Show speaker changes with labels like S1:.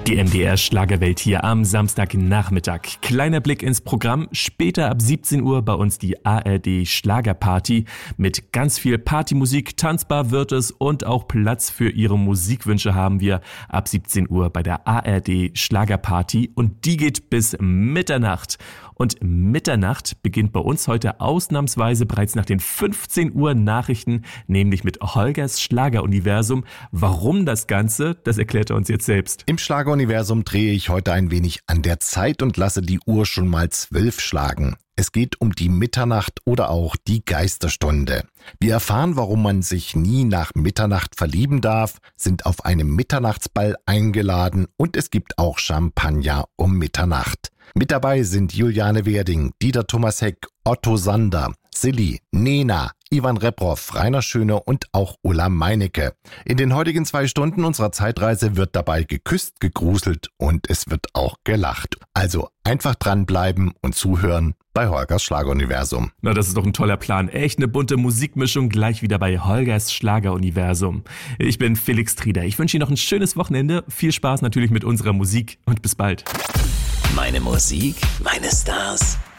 S1: Die MDR Schlagerwelt hier am Samstagnachmittag. Kleiner Blick ins Programm. Später ab 17 Uhr bei uns die ARD Schlagerparty mit ganz viel Partymusik. Tanzbar wird es und auch Platz für Ihre Musikwünsche haben wir ab 17 Uhr bei der ARD Schlagerparty und die geht bis Mitternacht. Und Mitternacht beginnt bei uns heute ausnahmsweise bereits nach den 15 Uhr Nachrichten, nämlich mit Holgers Schlageruniversum. Warum das Ganze, das erklärt er uns jetzt selbst.
S2: Im Schlageruniversum drehe ich heute ein wenig an der Zeit und lasse die Uhr schon mal 12 schlagen. Es geht um die Mitternacht oder auch die Geisterstunde. Wir erfahren, warum man sich nie nach Mitternacht verlieben darf, sind auf einem Mitternachtsball eingeladen und es gibt auch Champagner um Mitternacht. Mit dabei sind Juliane Werding, Dieter Thomas Heck, Otto Sander, Silly, Nena, Ivan Reprov, Rainer Schöne und auch Ulla Meinecke. In den heutigen 2 Stunden unserer Zeitreise wird dabei geküsst, gegruselt und es wird auch gelacht. Also einfach dranbleiben und zuhören bei Holgers Schlageruniversum.
S1: Na, das ist doch ein toller Plan. Echt eine bunte Musikmischung gleich wieder bei Holgers Schlageruniversum. Ich bin Felix Trieder. Ich wünsche Ihnen noch ein schönes Wochenende. Viel Spaß natürlich mit unserer Musik und bis bald.
S3: Meine Musik, meine Stars,